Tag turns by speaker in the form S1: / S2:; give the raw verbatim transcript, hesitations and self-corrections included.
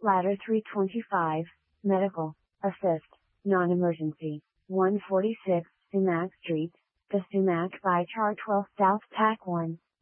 S1: Ladder three twenty-five, Medical, Assist, Non-Emergency, one forty-six, Sumac Street, The Sumac by Char twelve South Tack one.